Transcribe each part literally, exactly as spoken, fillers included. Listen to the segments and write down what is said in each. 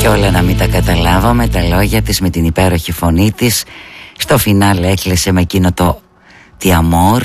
Και όλα να μην τα καταλάβαμε, τα λόγια της με την υπέροχη φωνή της. Στο φινάλε έκλεισε με εκείνο το «Τι αμόρ»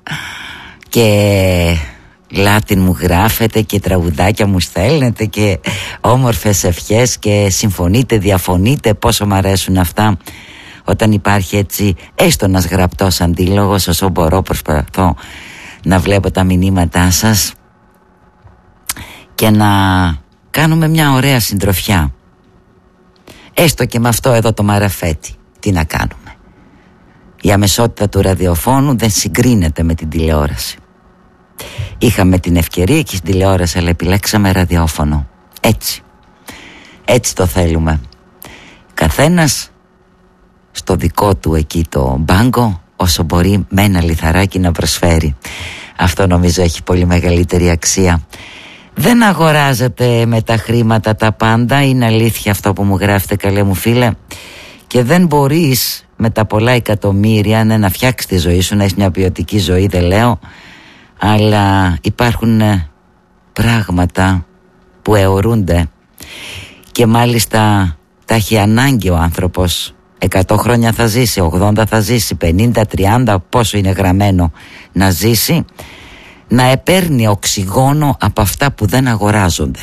και Λάτιν μου γράφετε και τραγουδάκια μου στέλνετε και όμορφες ευχές και συμφωνείτε, διαφωνείτε. Πόσο μ' αρέσουν αυτά όταν υπάρχει έτσι έστω ένας γραπτός αντίλογος. Όσο μπορώ προσπαθώ να βλέπω τα μηνύματά σας και να κάνουμε μια ωραία συντροφιά, έστω και με αυτό εδώ το μαραφέτη. Τι να κάνουμε, η αμεσότητα του ραδιοφώνου δεν συγκρίνεται με την τηλεόραση. Είχαμε την ευκαιρία και στην τηλεόραση, αλλά επιλέξαμε ραδιόφωνο. Έτσι Έτσι το θέλουμε. Καθένας στο δικό του εκεί το μπάγκο, όσο μπορεί με ένα λιθαράκι να προσφέρει. Αυτό νομίζω έχει πολύ μεγαλύτερη αξία. Δεν αγοράζετε με τα χρήματα τα πάντα, είναι αλήθεια αυτό που μου γράφετε, καλέ μου φίλε. Και δεν μπορείς με τα πολλά εκατομμύρια ναι, να φτιάξεις τη ζωή σου, να έχεις μια ποιοτική ζωή, δεν λέω. Αλλά υπάρχουν πράγματα που αιωρούνται και μάλιστα τα έχει ανάγκη ο άνθρωπος. Εκατό χρόνια θα ζήσει, ογδόντα θα ζήσει, πενήντα, τριάντα, πόσο είναι γραμμένο να ζήσει, να επέρνει οξυγόνο από αυτά που δεν αγοράζονται.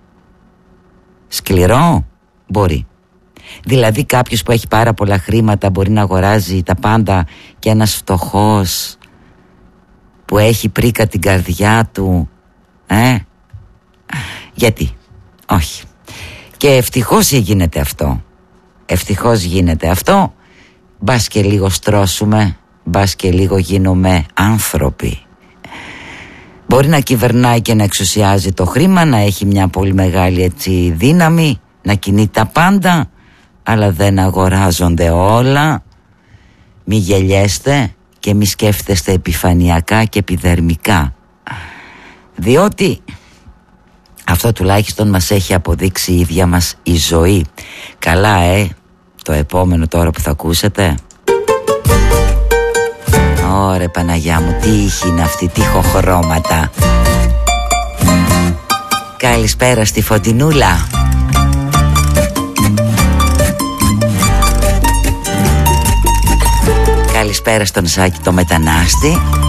Σκληρό μπορεί. Δηλαδή κάποιος που έχει πάρα πολλά χρήματα μπορεί να αγοράζει τα πάντα, και ένας φτωχός που έχει πρίκα την καρδιά του, ε, γιατί, όχι. Και ευτυχώς γίνεται αυτό. Ευτυχώς γίνεται αυτό. Μπας και λίγο στρώσουμε, μπας και λίγο γίνουμε άνθρωποι. Μπορεί να κυβερνάει και να εξουσιάζει το χρήμα, να έχει μια πολύ μεγάλη έτσι δύναμη, να κινεί τα πάντα, αλλά δεν αγοράζονται όλα. Μη γελιέστε και μη σκέφτεστε επιφανειακά και επιδερμικά, διότι αυτό τουλάχιστον μας έχει αποδείξει η ίδια μας η ζωή. Καλά ε, το επόμενο τώρα που θα ακούσετε. Ωρε Παναγιά μου, τι ήχη είναι αυτή, τι χοχρώματα. Καλησπέρα στη Φωτεινούλα. Καλησπέρα στον Σάκη το μετανάστη.